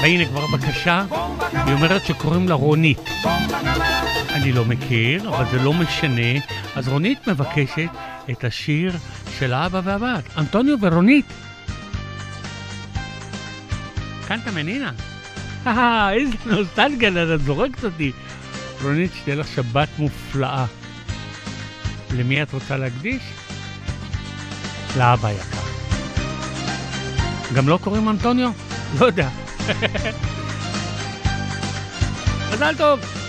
והנה כבר בקשה, היא אומרת שקוראים לה רונית. אני לא מכיר, אבל זה לא משנה. אז רונית מבקשת את השיר של האבא והבת, אנטוניו ורונית. קנטה מנינה. איזה נוסטלגיה, אתה זורקת אותי. רונית, שתהיה לך שבת מופלאה. למי את רוצה להקדיש? לאבא יקר. גם לא קוראים אנטוניו? לא יודע. מזל טוב.